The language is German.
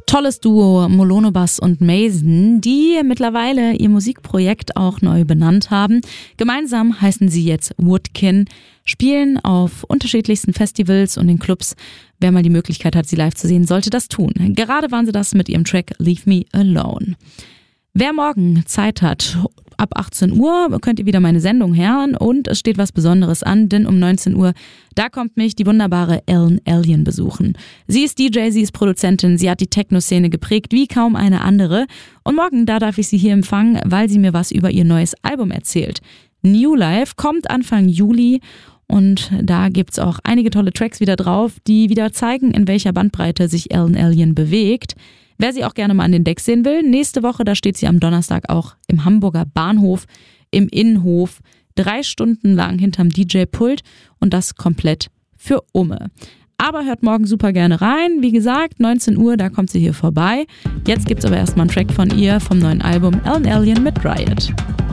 Tolles Duo Molonobass und Mason, die mittlerweile ihr Musikprojekt auch neu benannt haben. Gemeinsam heißen sie jetzt Woodkin, spielen auf unterschiedlichsten Festivals und in Clubs. Wer mal die Möglichkeit hat, sie live zu sehen, sollte das tun. Gerade waren sie das mit ihrem Track Leave Me Alone. Wer morgen Zeit hat, ab 18 Uhr könnt ihr wieder meine Sendung hören und es steht was Besonderes an, denn um 19 Uhr, da kommt mich die wunderbare Ellen Allien besuchen. Sie ist DJ, sie ist Produzentin, sie hat die Techno-Szene geprägt wie kaum eine andere und morgen, da darf ich sie hier empfangen, weil sie mir was über ihr neues Album erzählt. New Life kommt Anfang Juli und da gibt's auch einige tolle Tracks wieder drauf, die wieder zeigen, in welcher Bandbreite sich Ellen Allien bewegt. Wer sie auch gerne mal an den Decks sehen will, nächste Woche, da steht sie am Donnerstag auch im Hamburger Bahnhof, im Innenhof, 3 Stunden lang hinterm DJ-Pult und das komplett für Umme. Aber hört morgen super gerne rein. Wie gesagt, 19 Uhr, da kommt sie hier vorbei. Jetzt gibt's aber erstmal einen Track von ihr vom neuen Album Ellen Allien mit Riot.